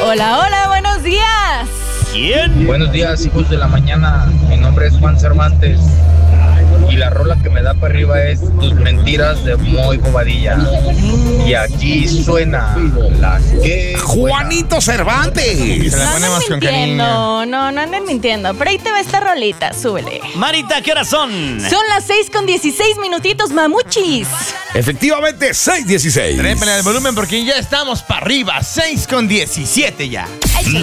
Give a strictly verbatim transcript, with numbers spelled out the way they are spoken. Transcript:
Hola, hola, buenos días. ¿Quién? Buenos días, hijos de la mañana. Mi nombre es Juan Cervantes. Y la rola que me da para arriba es Tus mentiras de Moy Bobadilla. Y aquí suena la que... Juanito Cervantes. Se la No ponemos anden con cariño. mintiendo, no, no anden mintiendo. Pero ahí te va esta rolita, súbele. Marita, ¿qué horas son? Son las seis con dieciséis minutitos, mamuchis. Efectivamente, seis dieciséis. Trépele al volumen porque ya estamos para arriba. seis con diecisiete ya. La